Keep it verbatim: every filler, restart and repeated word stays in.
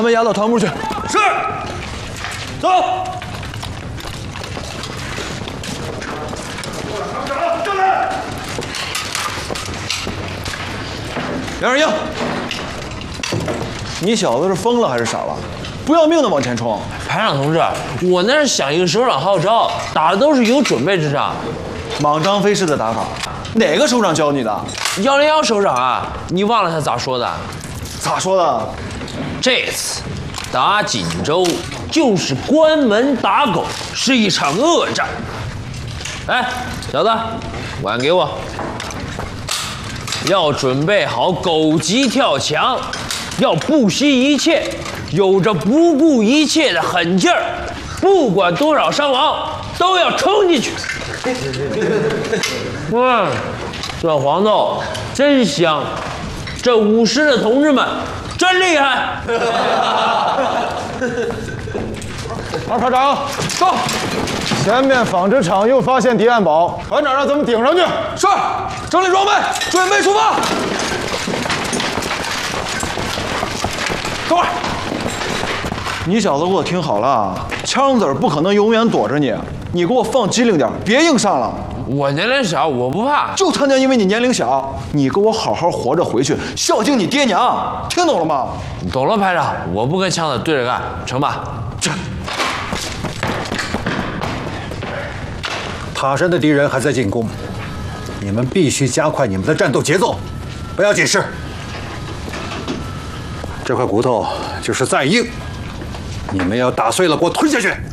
们押到团部去。 是。走。上来。 梁二英，你小子是疯了还是傻了？不要命的往前冲！ 排长同志，我那是响应首长号召，打的都是有准备之仗。 莽张飞式的打法，哪个首长教你的？ 幺零幺首长啊，你忘了他咋说的？ 咋说的？ 这次打锦州就是关门打狗，是一场恶战。哎，小子，碗给我。要准备好狗急跳墙，要不惜一切，有着不顾一切的狠劲儿，不管多少伤亡，都要冲进去。嗯，这黄豆真香，这舞狮的同志们真厉害。 二排长，到！前面纺织厂又发现敌暗堡，团长让咱们顶上去。 是，整理装备，准备出发。等会儿，你小子给我听好了，枪子不可能永远躲着你，你给我放机灵点，别硬上了。 我年龄小，我不怕。 就他娘因为你年龄小，你给我好好活着回去，孝敬你爹娘，听懂了吗？ 懂了，排长，我不跟枪子对着干，成吧？ 这。 塔山的敌人还在进攻，你们必须加快你们的战斗节奏，不要紧事。这块骨头就是再硬，你们要打碎了给我吞下去。